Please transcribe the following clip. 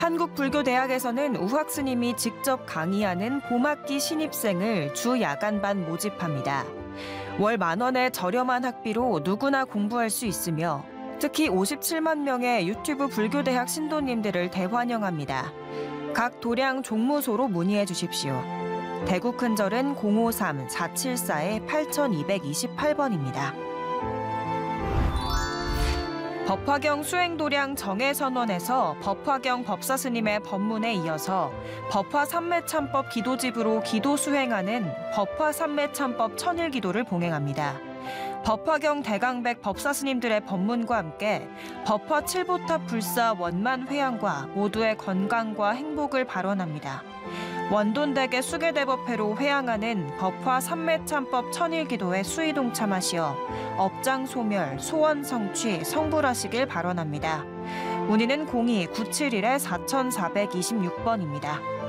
한국불교대학에서는 우학 스님이 직접 강의하는 봄학기 신입생을 주 야간반 모집합니다. 월 10,000원의 저렴한 학비로 누구나 공부할 수 있으며 특히 57만 명의 유튜브 불교대학 신도님들을 대환영합니다. 각 도량 종무소로 문의해 주십시오. 대구 큰절은 053-474-8228번입니다. 법화경 수행도량 정해선언에서 법화경 법사스님의 법문에 이어서 법화삼매참법 기도집으로 기도 수행하는 법화삼매참법 천일기도를 봉행합니다. 법화경 대강백 법사스님들의 법문과 함께 법화 칠보탑 불사 원만 회양과 모두의 건강과 행복을 발언합니다. 원돈대계 수계대법회로 회양하는 법화 삼매참법 천일기도에 수의 동참하시어 업장 소멸, 소원 성취, 성불하시길 발언합니다. 문의는 02-971-4426번입니다.